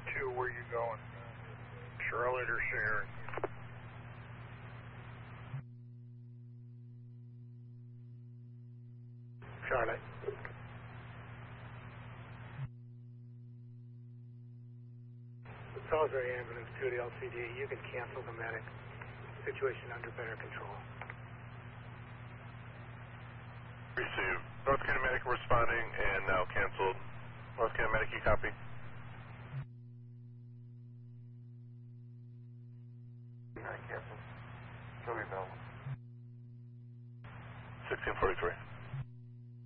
2, where you going? Charlotte or Sharon? Charlotte. Salisbury Ambulance 2 to LCD. You can cancel the medic. Situation under better control. Received. North Carolina medic responding and now canceled. North Carolina medic, you copy? Canceled. Show me available. 1643.